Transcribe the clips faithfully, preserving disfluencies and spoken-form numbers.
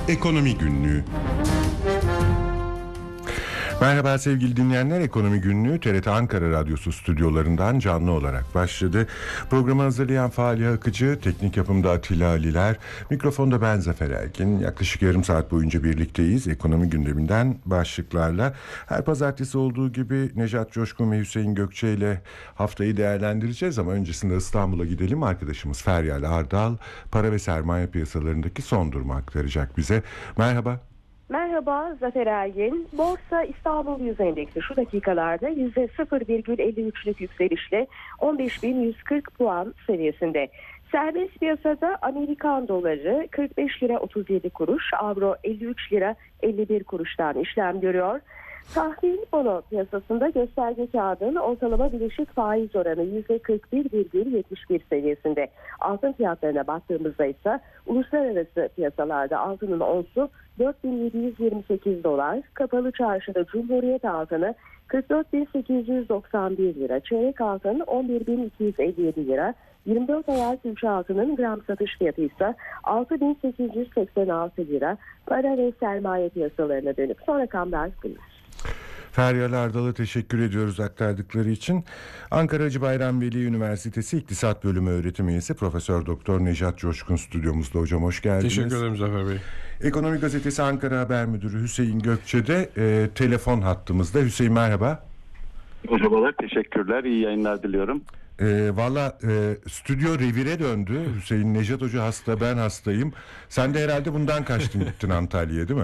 Ekonomi Günlüğü. Merhaba sevgili dinleyenler, Ekonomi Günlüğü T R T Ankara Radyosu stüdyolarından canlı olarak başladı. Programı hazırlayan Fahri Akıcı, teknik yapımda Atilla Aliler, mikrofonda ben Zafer Erkin. Yaklaşık yarım saat boyunca birlikteyiz. Ekonomi gündeminden başlıklarla. Her pazartesi olduğu gibi Nejat Coşkun ve Hüseyin Gökçe ile haftayı değerlendireceğiz ama öncesinde İstanbul'a gidelim. Arkadaşımız Feryal Ardal para ve sermaye piyasalarındaki son durumu aktaracak bize. Merhaba. Merhaba Zafer Ergin. Borsa İstanbul Yüz Endeksi şu dakikalarda yüzde sıfır virgül elli üçlük yükselişle on beş bin yüz kırk puan seviyesinde. Serbest piyasada Amerikan doları kırk beş lira otuz yedi kuruş, avro elli üç lira elli bir kuruştan işlem görüyor. Tahvil bono piyasasında gösterge kağıdın ortalama bileşik faiz oranı yüzde kırk bir virgül yetmiş bir seviyesinde. Altın fiyatlarına baktığımızda ise uluslararası piyasalarda altının onsu dört bin yedi yüz yirmi sekiz dolar, kapalı çarşıda Cumhuriyet altını kırk dört bin sekiz yüz doksan bir lira, çeyrek altın on bir bin iki yüz elli yedi lira, yirmi dört ayar külçe altının gram satış fiyatı ise altı bin sekiz yüz seksen altı lira. Para ve sermaye piyasalarına dönüp son rakamlar bunlar. Feryal Ardal'a teşekkür ediyoruz aktardıkları için. Ankara Hacı Bayram Veli Üniversitesi İktisat Bölümü öğretim üyesi Profesör Doktor Nejat Coşkun stüdyomuzda. Hocam hoş geldiniz. Teşekkür ederim Zafer Bey. Ekonomi Gazetesi Ankara Haber Müdürü Hüseyin Gökçe de e, telefon hattımızda. Hüseyin merhaba. Merhabalar, teşekkürler. İyi yayınlar diliyorum. E, Valla e, stüdyo revire döndü. Hüseyin, Nejat Hoca hasta, ben hastayım. Sen de herhalde bundan kaçtın gittin Antalya'ya, değil mi?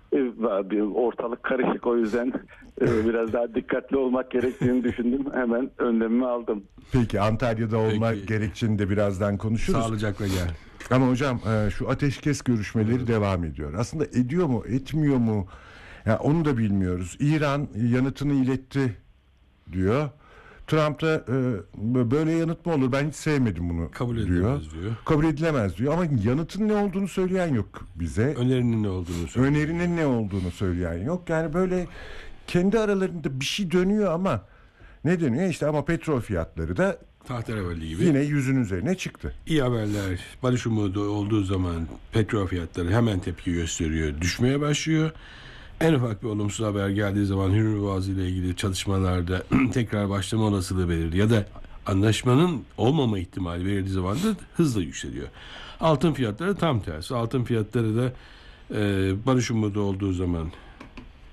Bir ortalık karışık, o yüzden biraz daha dikkatli olmak gerektiğini düşündüm. Hemen önlemimi aldım. Peki, Antalya'da olma Peki. gerekçini de birazdan konuşuruz. Sağlıcakla gel. Ama hocam şu ateşkes görüşmeleri evet. devam ediyor. Aslında ediyor mu, etmiyor mu? Ya onu da bilmiyoruz. İran yanıtını iletti diyor. Trump da e, böyle yanıt mı olur? Ben hiç sevmedim bunu Kabul diyor. edilemez diyor. Kabul edilemez diyor. Ama yanıtın ne olduğunu söyleyen yok bize. Önerinin ne olduğunu söyleyen. Önerinin ne olduğunu söyleyen yok. Yani böyle kendi aralarında bir şey dönüyor ama ne dönüyor? İşte ama petrol fiyatları da tahterevalli gibi yine yüzün üzerine çıktı. İyi haberler, barış umudu olduğu zaman petrol fiyatları hemen tepki gösteriyor, düşmeye başlıyor. En ufak bir olumsuz haber geldiği zaman Hürmüz Boğazı ile ilgili çalışmalarda tekrar başlama olasılığı belirli ya da anlaşmanın olmama ihtimali belirdiği zaman da hızla yükseliyor. Altın fiyatları tam tersi. Altın fiyatları da e, barış umudu olduğu zaman